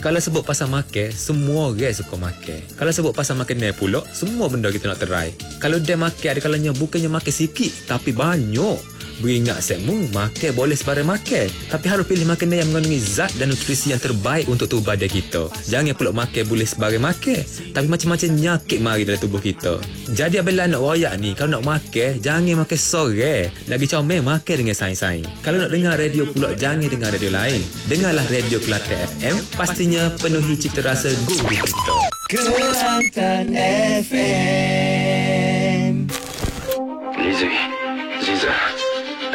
Kalau sebut pasal makan, semua orang suka makan. Kalau sebut pasal makanan pula, semua benda kita nak try. Kalau dia makan, ada kalanya bukannya makan sikit, tapi banyak. Beringat semu, makan boleh sebarang makan. Tapi harus pilih makanan yang mengandungi zat dan nutrisi yang terbaik untuk tubuh badan kita. Jangan pula makan boleh sebarang makan, tapi macam-macam nyakit mari dalam tubuh kita. Jadi apabila nak royak ni, kalau nak makan, jangan makan sore. Lagi comel makan dengan sains-sains. Kalau nak dengar radio pula, jangan dengar radio lain. Dengarlah Radio Kelantan FM, pastinya penuhi cita rasa gurih kita. Kelantan FM. Les œufs.